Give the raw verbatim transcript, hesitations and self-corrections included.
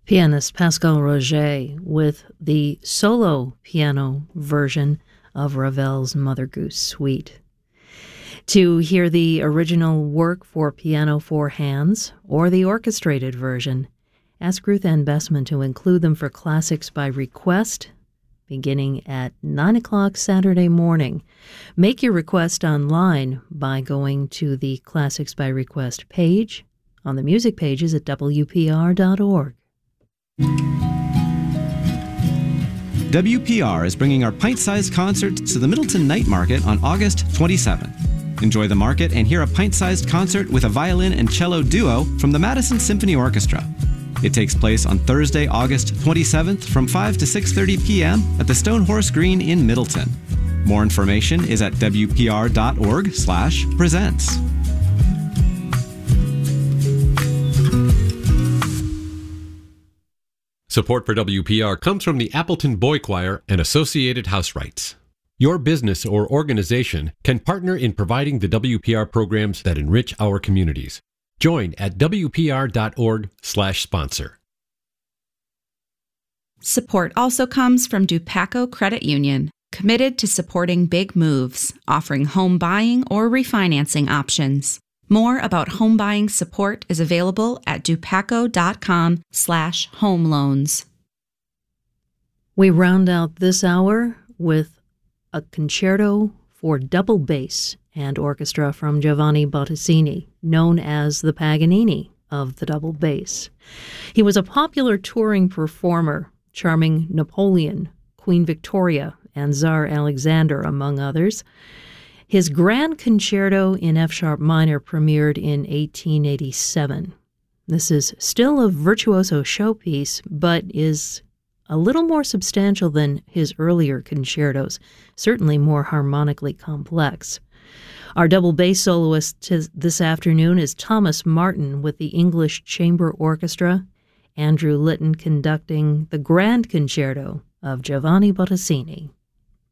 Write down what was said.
Pianist Pascal Roget with the solo piano version of Ravel's Mother Goose Suite. To hear the original work for piano four hands or the orchestrated version, ask Ruth Ann Bessman to include them for Classics by Request, beginning at nine o'clock Saturday morning. Make your request online by going to the Classics by Request page on the music pages at W P R dot org. W P R is bringing our pint-sized concert to the Middleton Night Market on August twenty-seventh. Enjoy the market and hear a pint-sized concert with a violin and cello duo from the Madison Symphony Orchestra. It takes place on Thursday, August twenty-seventh from five to six thirty p.m. at the Stone Horse Green in Middleton. More information is at W P R dot org slash presents. Support for W P R comes from the Appleton Boy Choir and Associated House Rights. Your business or organization can partner in providing the W P R programs that enrich our communities. Join at W P R dot org slash sponsor. Support also comes from Dupaco Credit Union, committed to supporting big moves, offering home buying or refinancing options. More about home buying support is available at dupaco dot com slash home loans. We round out this hour with a concerto for double bass and orchestra from Giovanni Bottesini, known as the Paganini of the double bass. He was a popular touring performer, charming Napoleon, Queen Victoria, and Tsar Alexander, among others. His Grand Concerto in F-sharp minor premiered in eighteen eighty-seven. This is still a virtuoso showpiece, but is a little more substantial than his earlier concertos, certainly more harmonically complex. Our double bass soloist this afternoon is Thomas Martin with the English Chamber Orchestra, Andrew Litton conducting the Grand Concerto of Giovanni Bottesini.